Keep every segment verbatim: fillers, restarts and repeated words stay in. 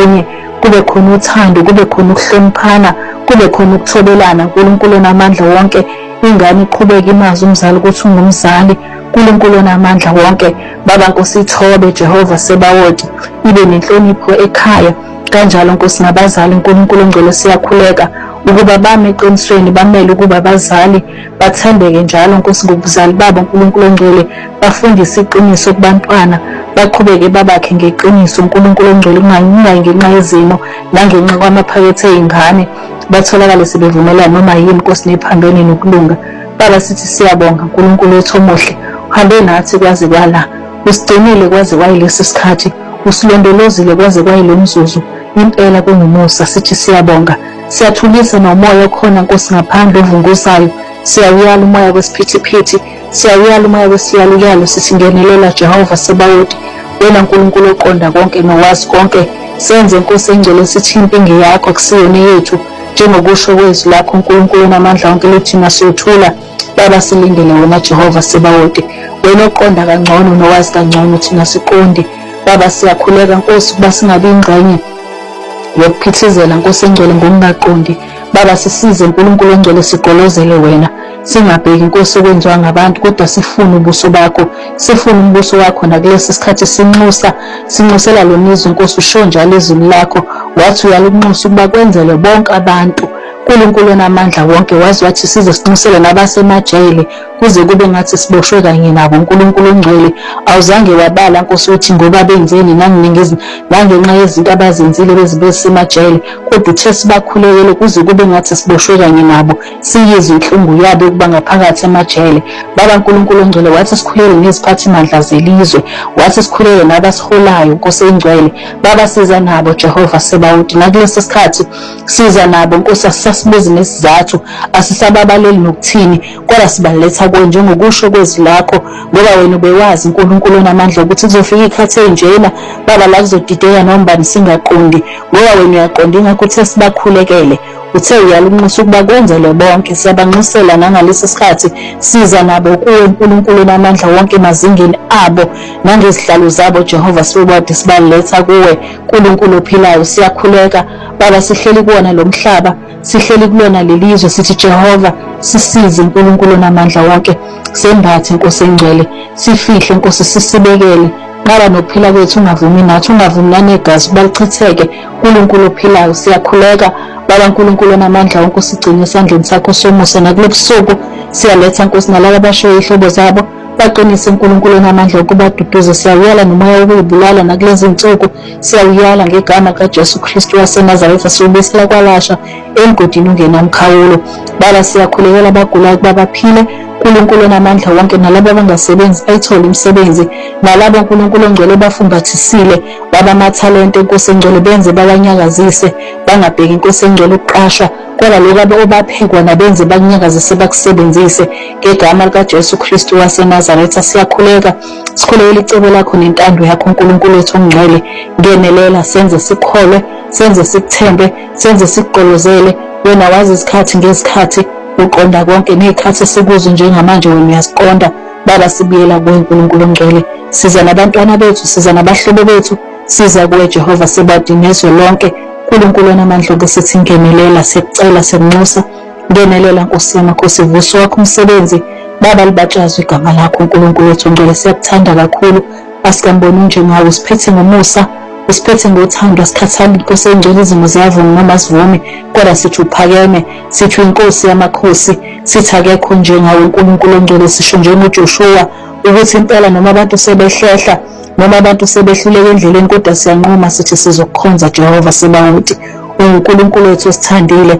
ngakolunye, kube khona uthando, kube khona ukuhloniphana, kube khona ukuthobelana. uNkulunkulu onamandla wonke, ingane iqhubeke imazi umzali ukuthi ungumzali. uNkulunkulu onamandla wonke, Baba Nkosi ithobe Jehova Sebawothi, ibe nenhlonipho ekhaya. Kanjalo Nkosi nabazali, uNkulunkulu ongcwele, siyakhuleka ukuba bame eqinisweni, bamele ukuba bazali, bathembeke njalo Nkosi ngobuzali babo. uNkulunkulu ongcwele, bafundise iqiniso kubantwana, baqhubeke babakhe ngeqiniso. uNkulunkulu ongcwele, kungayi ngenxa yezimo nangenxa kwamaphakethe ey'ngane, batholakale sebevumelana noma yini Nkosi nephambene nokulunga. Baba sithi siyabonga uNkulunkulu wethu omuhle, uhambe nathi kwaze kwala, usigcinile kwaze kwayilesi sikhathi, usilondolozile kwaze kwayilo mzuzu. Impela kungumusa, sithi siyabonga. Siyathulisa nomoya okhona Nkosi ngaphandle ovunguzayo, siyawuyala umoya wesiphithiphithi, siyawuyala umoya wesiyaluyalo. Sisingenelela Jehova Sebawothi, wena Nkulunkulu oqonda konke nowazi konke. Senze Nkosi engcwele sithi impingi yakho akusiyona yethu, njengokusho kwezwi lakho uNkulunkulu onamandla wonke lethina siyothula. Baba silindele wena Jehova Sebawothi, wena oqonda kangcono nowazi kangcono thina siqondi. Baba siyakhuleka Nkosi ukuba singabi ingxenye yokuphithizela Nkosi engcwele ngokungaqondi. Baba sisize uNkulunkulu ongcwele, sigqolozele wena, singabheki Nkosi okwenziwa ngabantu, kodwa sifune ubuso bakho, sifune umbuso wakho nakulesi sikhathi. Sinxusa sinxusela lo mizwe Nkosi, usho njalo izwi lakho, wathi uyalinxusa ukuba kwenzele bonke abantu. uNkulunkulu onamandla wonke, wazi wathi size sinxusele nabasemajele kuze kube ngathi siboshwe kanye nabo. uNkulunkulu ongcwele, awuzange wabala Nkosi uthi ngoba benzeni nanginingizini nangenxa yezinto abazenzile bezibesemajele, kodwa uthe sibakhulekele kuze kube ngathi siboshwe kanye nabo, siyizwe inhlungu yabo ukuba ngaphakathi emajele. Baba uNkulunkulu ongcwele, wathi sikhulele neziphathimandla zelizwe, wathi sikhulele nabasiholayo Nkosi engcwele. Baba siza nabo Jehova Sebawothi, nakulesi sikhathi siza nabo Nkosi. Asisibuzi nesizathu, asisababaleli nokuthini, kodwa sibaletha kuwe njengokusho kwezwi lakho, ngoba wena ubewazi uNkulunkulu onamandla ukuthi kuzofika ikhathi enjena Baba la kuzodideka noma singaqondi, ngoba wena uyaqonda. Ingakho uthe sibakhulekele, uthe uyalunxusa ukuba kwenzele bonke. Siyabanxusela nangalesi sikhathi, siza nabo kuwe uNkulunkulu onamandla wonke emazingeni abo nangezihlalo zabo Jehova Sebawothi, sibaletha kuwe uNkulunkulu ophilayo. Siyakhuleka Baba, sihleli kuwona lo mhlaba, sihleli kulona lelizwe, sithi Jehova sisize uNkulunkulu onamandla wonke, sembathe Nkosi engcwele, sifihle Nkosi, sisibekele. Qala nokuphila kwethu, ungavumi nathi, ungavumi nanegazi balichitheke uNkulunkulu ophilayo. Siyakhuleka Baba uNkulunkulu onamandla wonke, usigcine esandleni sakho somusa nakulo busuku. Siyaletha Nkosi nalabo abashoyo ihlobo zabo, baqinise uNkulunkulu onamandla ukubaduduza. Siyawuyala nomoya wokuyibulala nakulezi insuku, siyawuyala ngegama kaJesu Kristu waseNazaretha, siwubisela kwalasha emgodini ungenamkhawulo. Baba siyakhulekela abagulayo ukuba baphile uNkulunkulu onamandla wonke, nalabo abangasebenzi bayithole imisebenzi, nalabo uNkulunkulu ongcwele bafumbathisile baba amathalente Nkosi engcwele, benze babanyakazise, bangabheki Nkosi engcwele ukuqasha, kodwa lokho obaphekwa nabenze bakunyakazise bakusebenzise ngegama likaJesu Kristu waseNazaretha. Siyakhuleka sikhulekela icebo lakho nentando yakho uNkulunkulu wethu ongcwele, ngenelela, senze sikholwe, senze sikuthembe, senze sikuqolozele. Wena wazi isikhathi ngezikhathi, uqonda konke nezikhathi esikuzo njengamanje, wena uyasiqonda Baba. Sibuyela kuwe uNkulunkulu ongcwele, siza nabantwana bethu, siza nabahlobo bethu, siza kuwe Jehova Sebawothi nezwe lonke. uNkulunkulu onamandla wonke, sithi ngenelela, siyacela, siyanxusa, ngenelela Nkosi yamakhosi, vuso wakho umsebenzi Baba, libatshazwe igama lakho uNkulunkulu wethu ongcwele. Siyakuthanda kakhulu, asikamboni njengawe, usiphethe ngomusa, usiphethe ngothando, asikhathali Nkosi engcwele izimo ziyavuma noma zivumi, kodwa sithi uphakeme, sithi inkosi yamakhosi, sithi akekho njengawe uNkulunkulu ongcwele. Sisho njengoJoshua ukuthi impela noma abantu sebehlehla, noma abantu sebehluleka endleleni, kodwa siyanquma sithi sizokukhonza Jehova Sebawothi. uNkulunkulu wethu osithandile,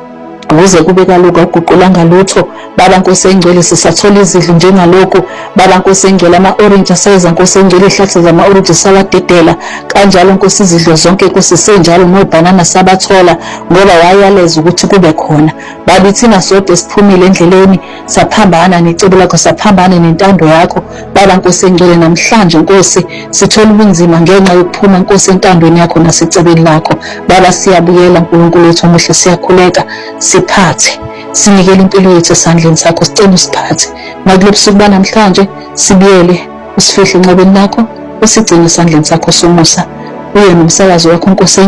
ukuze kube kaloku aguqulanga lutho Baba Nkosi engcwele. Sisathola izidlo njengalokhu Baba Nkosi engcwele, ama-orange aseza Nkosi engcwele, ihlahla zama-orange sawadedela kanjalo Nkosi, izidlo zonke Nkosi senjalo, nobhanana sabathola ngoba wayaleza ukuthi kube khona. Baba thina sodwa siphumile endleleni, saphambana necebo lakho, saphambana nentando yakho Baba Nkosi engcwele. Namhlanje Nkosi sithola ubunzima ngenxa yokuphuma Nkosi entandweni yakho nasecebeni lakho Baba. Siyabuyela uNkulunkulu wethu omuhle, siyakhuleka, siphathe, sinikele impilo yethu esandleni sakho, sicela usiphathe nakulo busuku banamhlanje. Sibuyele usifihle enqabeni lakho, usigcine esandleni sakho somusa, uye nomsakazo wakho Nkosi.